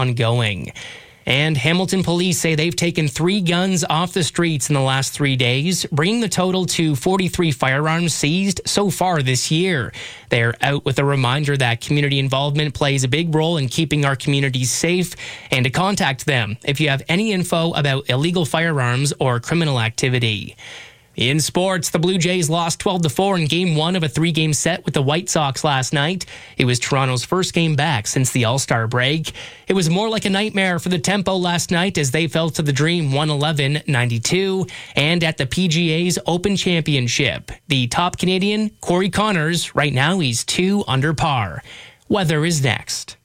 ongoing. And Hamilton police say they've taken 3 guns off the streets in the last 3 days, bringing the total to 43 firearms seized so far this year. They're out with a reminder that community involvement plays a big role in keeping our communities safe, and to contact them if you have any info about illegal firearms or criminal activity. In sports, the Blue Jays lost 12-4 in Game 1 of a 3-game set with the White Sox last night. It was Toronto's first game back since the All-Star break. It was more like a nightmare for the Tempo last night as they fell to the Dream 111-92. And at the PGA's Open Championship, the top Canadian, Corey Connors, right now he's 2 under par. Weather is next.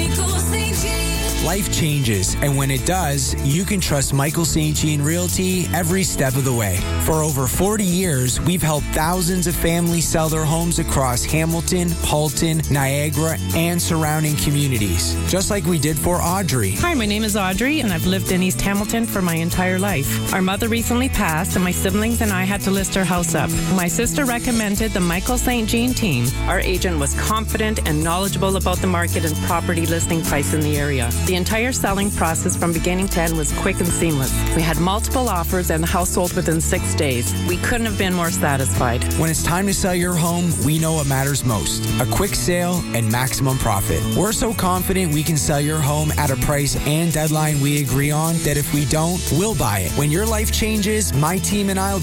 Life changes, and when it does, you can trust Michael St. Jean Realty every step of the way. For over 40 years, we've helped thousands of families sell their homes across Hamilton, Halton, Niagara, and surrounding communities, just like we did for Audrey. Hi, my name is Audrey, and I've lived in East Hamilton for my entire life. Our mother recently passed, and my siblings and I had to list our house up. My sister recommended the Michael St. Jean team. Our agent was confident and knowledgeable about the market and property listing price in the area. The entire selling process from beginning to end was quick and seamless. We had multiple offers and the house sold within 6 days. We couldn't have been more satisfied. When it's time to sell your home, we know what matters most: a quick sale and maximum profit. We're so confident we can sell your home at a price and deadline we agree on that if we don't, we'll buy it. When your life changes, my team and I will